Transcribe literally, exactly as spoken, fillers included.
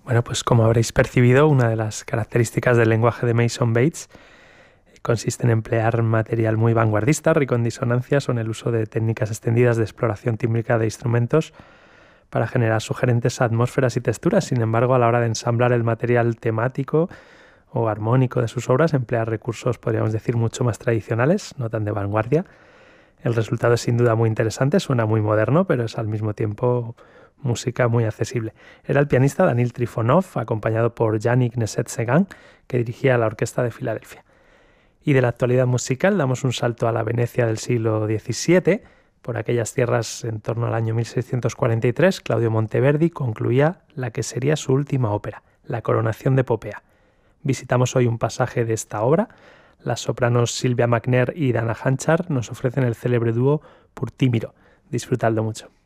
Bueno, pues como habréis percibido, una de las características del lenguaje de Mason Bates consiste en emplear material muy vanguardista, rico en disonancias o en el uso de técnicas extendidas de exploración tímbrica de instrumentos para generar sugerentes atmósferas y texturas. Sin embargo, a la hora de ensamblar el material temático o armónico de sus obras, emplea recursos, podríamos decir, mucho más tradicionales, no tan de vanguardia. El resultado es sin duda muy interesante, suena muy moderno, pero es al mismo tiempo música muy accesible. Era el pianista Danil Trifonov, acompañado por Yannick Nézet-Séguin, que dirigía la Orquesta de Filadelfia. Y de la actualidad musical damos un salto a la Venecia del siglo diecisiete. Por aquellas tierras, en torno al año mil seiscientos cuarenta y tres, Claudio Monteverdi concluía la que sería su última ópera, La Coronación de Popea. Visitamos hoy un pasaje de esta obra. Las sopranos Silvia McNair y Dana Hanchar nos ofrecen el célebre dúo Purtímiro. Disfrutadlo mucho.